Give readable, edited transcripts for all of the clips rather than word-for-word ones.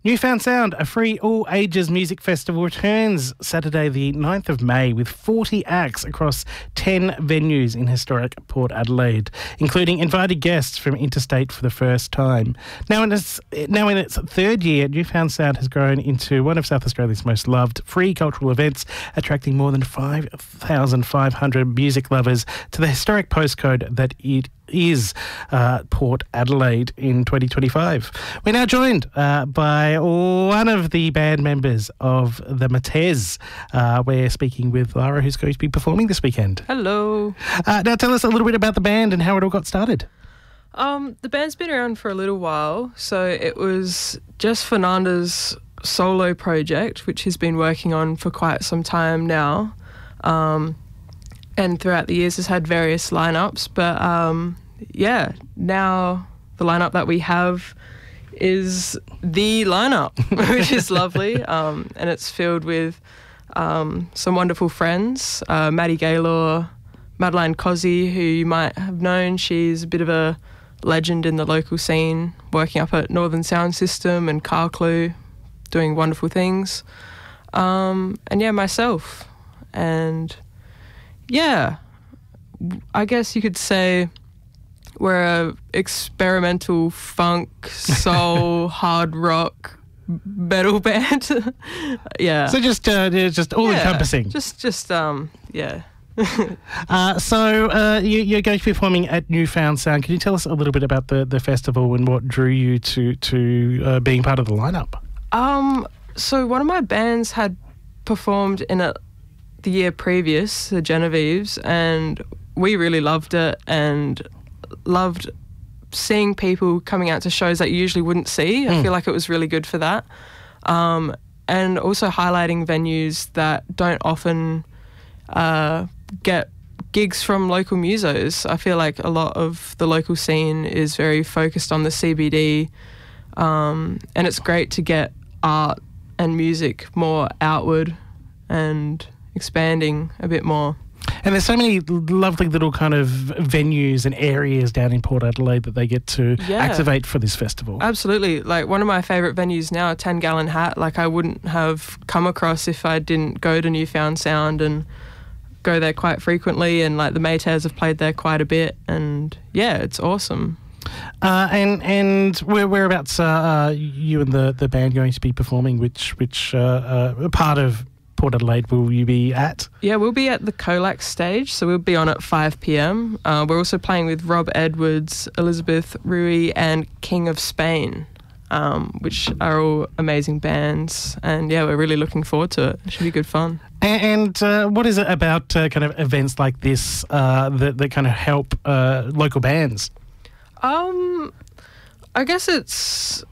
Newfound Sound, a free all-ages music festival, returns Saturday the 9th of May with 40 acts across 10 venues in historic Port Adelaide, including invited guests from interstate for the first time. Now in its third year, Newfound Sound has grown into one of South Australia's most loved free cultural events, attracting more than 5,500 music lovers to the historic postcode that it is Port Adelaide in 2025. We're now joined by one of the band members of the Matez. We're speaking with Lara, who's going to be performing this weekend. Hello. Now tell us a little bit about the band and how it all got started. The band's been around for a little while, so it was just Fernanda's solo project, which he's been working on for quite some time now. And throughout the years has had various lineups, but now the lineup that we have is the lineup, which is lovely, and it's filled with some wonderful friends. Maddie Gaylor, Madeline Cozzi, who you might have known, she's a bit of a legend in the local scene, working up at Northern Sound System and Carclew, doing wonderful things. And myself. And I guess you could say we're a experimental funk, soul, hard rock, metal band. So just all encompassing. So you're going to be performing at Newfound Sound. Can you tell us a little bit about the festival and what drew you to being part of the lineup? So one of my bands had performed in the year previous, the Genevieves, and we really loved it and loved seeing people coming out to shows that you usually wouldn't see. I feel like it was really good for that. And also highlighting venues that don't often get gigs from local musos. I feel like a lot of the local scene is very focused on the CBD, and it's great to get art and music more outward and expanding a bit more. And there's so many lovely little kind of venues and areas down in Port Adelaide that they get to activate for this festival. Absolutely. Like one of my favourite venues now, a 10 Gallon Hat, like I wouldn't have come across if I didn't go to Newfound Sound and go there quite frequently, and like the Maytares have played there quite a bit, and it's awesome. And whereabouts are you and the band going to be performing? Which part of Port Adelaide will you be at? Yeah, we'll be at the Colac stage, so we'll be on at 5 p.m. We're also playing with Rob Edwards, Elizabeth Rui and King of Spain, which are all amazing bands, and we're really looking forward to it. It should be good fun. And what is it about kind of events like this that kind of help local bands? I guess it's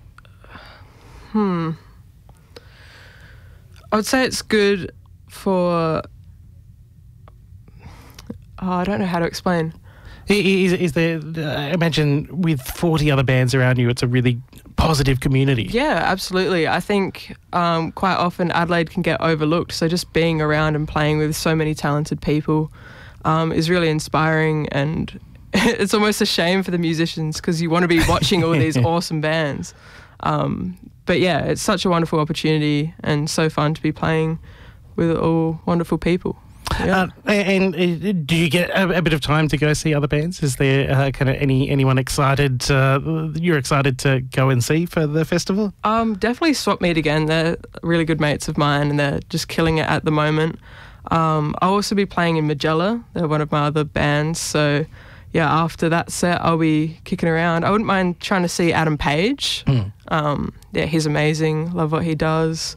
I would say it's good for I don't know how to explain. Is there, imagine with 40 other bands around you, it's a really positive community. Yeah, absolutely. I think quite often Adelaide can get overlooked, so just being around and playing with so many talented people is really inspiring, and it's almost a shame for the musicians because you want to be watching all these awesome bands. But it's such a wonderful opportunity and so fun to be playing with all wonderful people. Yeah. And do you get a bit of time to go see other bands? Is there kind of anyone excited? You're excited to go and see for the festival? Definitely Swap Meet again. They're really good mates of mine, and they're just killing it at the moment. I'll also be playing in Magella. They're one of my other bands. So after that set, I'll be kicking around. I wouldn't mind trying to see Adam Page. He's amazing. Love what he does.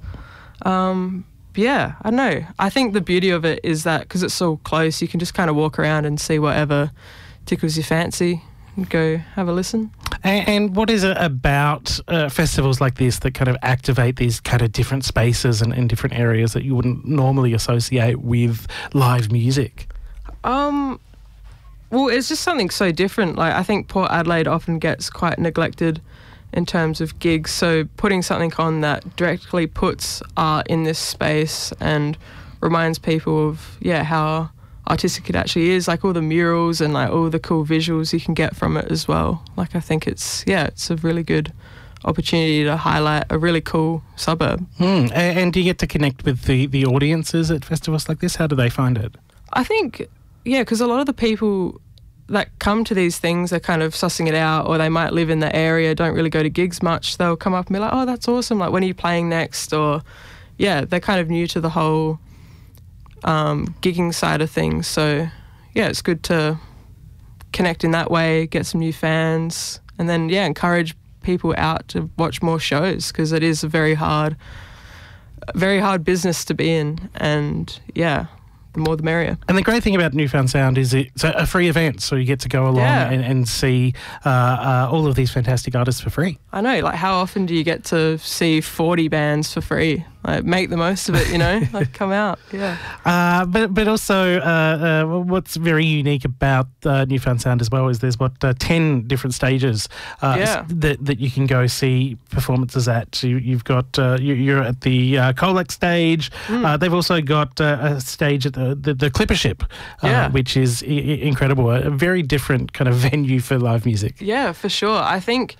I don't know. I think the beauty of it is that because it's so close, you can just kind of walk around and see whatever tickles your fancy and go have a listen. And what is it about festivals like this that kind of activate these kind of different spaces and different areas that you wouldn't normally associate with live music? Well, it's just something so different. Like I think Port Adelaide often gets quite neglected in terms of gigs, so putting something on that directly puts art in this space and reminds people of how artistic it actually is, like all the murals and like all the cool visuals you can get from it as well. Like I think it's a really good opportunity to highlight a really cool suburb. And do you get to connect with the audiences at festivals like this? How do they find it? I think, yeah, because a lot of the people that come to these things are kind of sussing it out, or they might live in the area, don't really go to gigs much. They'll come up and be like, oh, that's awesome. Like, when are you playing next? Or, yeah, they're kind of new to the whole gigging side of things. So, yeah, it's good to connect in that way, get some new fans, and then, yeah, encourage people out to watch more shows, because it is a very hard business to be in. And, yeah, the more the merrier. And the great thing about Newfound Sound is it's a free event, so you get to go along and see all of these fantastic artists for free. I know, like, how often do you get to see 40 bands for free? Like, make the most of it, you know? Like, come out, yeah. But also, what's very unique about Newfound Sound as well is there's 10 different stages that you can go see performances at. You've got you're at the Colac stage. They've also got a stage at the Clipper Ship, which is incredible. A very different kind of venue for live music. Yeah, for sure. I think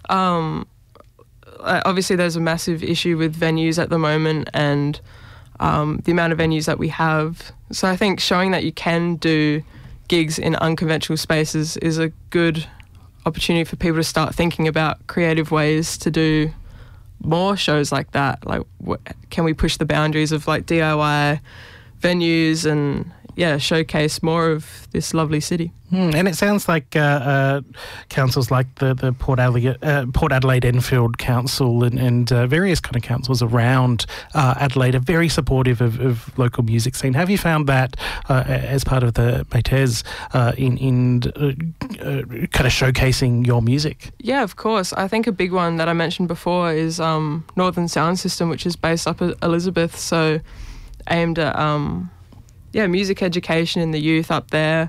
obviously there's a massive issue with venues at the moment, and the amount of venues that we have. So I think showing that you can do gigs in unconventional spaces is a good opportunity for people to start thinking about creative ways to do more shows like that. Like, can we push the boundaries of like DIY venues and showcase more of this lovely city. And it sounds like councils like the Port Adelaide Enfield Council and various kind of councils around Adelaide are very supportive of local music scene. Have you found that as part of the Métis in kind of showcasing your music? Yeah, of course. I think a big one that I mentioned before is Northern Sound System, which is based up at Elizabeth, so aimed at music education in the youth up there,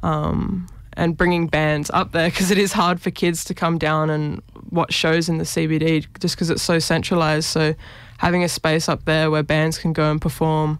and bringing bands up there, because it is hard for kids to come down and watch shows in the CBD just because it's so centralised. So having a space up there where bands can go and perform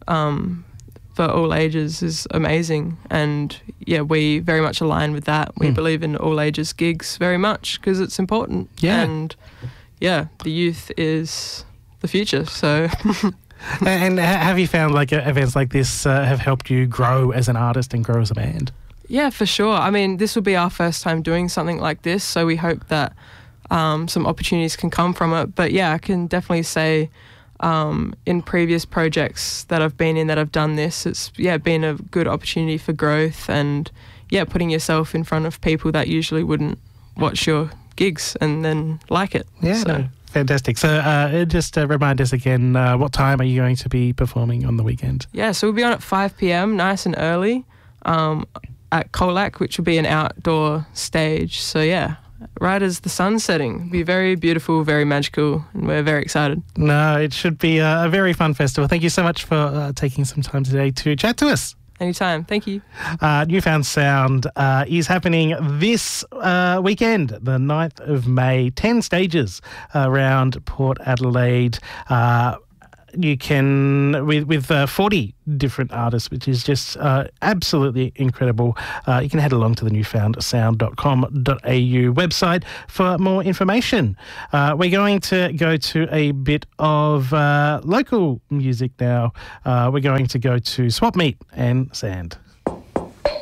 for all ages is amazing. And yeah, we very much align with that. We believe in all ages gigs very much because it's important. Yeah. And yeah, the youth is the future. So... And have you found like events like this have helped you grow as an artist and grow as a band? Yeah, for sure. I mean, this will be our first time doing something like this, so we hope that some opportunities can come from it. But yeah, I can definitely say in previous projects that I've been in that I've done this, it's been a good opportunity for growth and putting yourself in front of people that usually wouldn't watch your gigs and then like it. Yeah. So. Fantastic. So just remind us again, what time are you going to be performing on the weekend? Yeah, so we'll be on at 5 p.m, nice and early, at Colac, which will be an outdoor stage. So yeah, right as the sun's setting. It'll be very beautiful, very magical, and we're very excited. No, it should be a very fun festival. Thank you so much for taking some time today to chat to us. Anytime. Thank you. Newfound Sound is happening this weekend, the 9th of May. 10 stages around Port Adelaide. You can, with 40 different artists, which is just absolutely incredible. You can head along to the newfoundsound.com.au website for more information. We're going to go to a bit of local music now. We're going to go to Swap Meet and Sand.